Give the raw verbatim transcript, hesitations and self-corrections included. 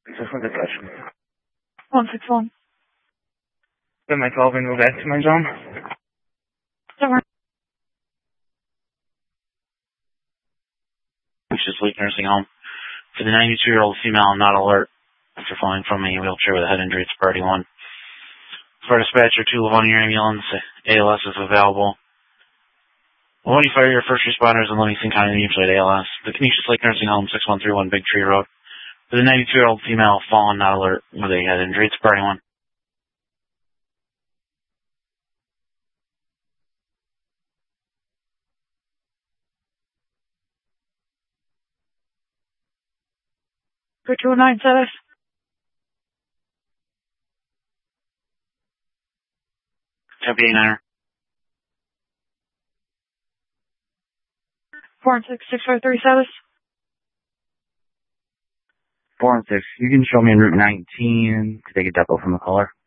Just want to touch me. one six one. Then my call and go back to my zone. Don't worry. Anxious Lake Nursing Home. For the ninety-two-year-old female not alert after falling from a wheelchair with a head injury, it's priority one. For dispatcher, two Livonia ambulance, A L S is available. Livonia Fire, your first responders in Livingston County need flight A L S. The Canisius Lake Nursing Home, six one three one Big Tree Road. For the ninety-two-year-old female fallen not alert with a head injury, it's priority one. Go two oh nine service. Copy eight niner. four and six six five three service. Four and six. You can show me in Route nineteen to take a depot from the caller.